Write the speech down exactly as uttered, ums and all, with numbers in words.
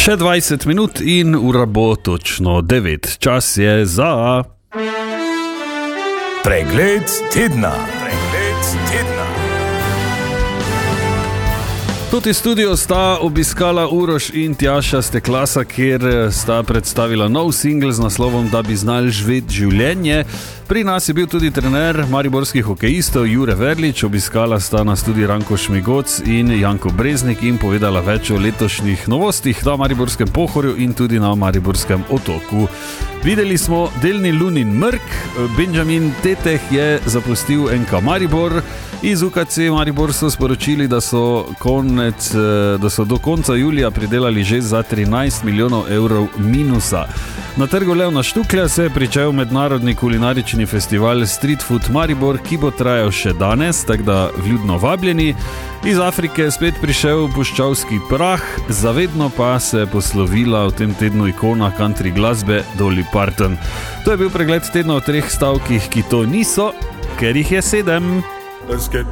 Še dvajset minut in ura bo točno devet. Čas je za pregled tedna. Pregled tedna. Tudi studio sta obiskala Uroš in Tjaša Steklasa, kjer sta predstavila nov singl z naslovom Da bi znali živeti življenje. Pri nas je bil tudi trener mariborskih hokejistov Jure Verlič, obiskala sta nas tudi Ranko Šmigoc in Janko Breznik in povedala več o letošnjih novostih na Mariborskem Pohorju in tudi na Mariborskem otoku. Videli smo delni lunin mrk, Benjamin Teteh je zapustil N K Maribor, iz U K C Maribor so sporočili, da so, konec, da so do konca julija pridelali že za trinajst milijonov evrov minusa. Na trgu Levna Štuklja se je pričel mednarodni kulinarični festival Street Food Maribor, ki bo trajal še danes, tako da vljudno vabljeni. Iz Afrike je spet prišel puščavski prah, zavedno pa se je poslovila v tem tednu ikona country glasbe Dolly Parton. To je bil pregled tedna o treh stavkih, ki to niso, ker jih je sedem. Let's get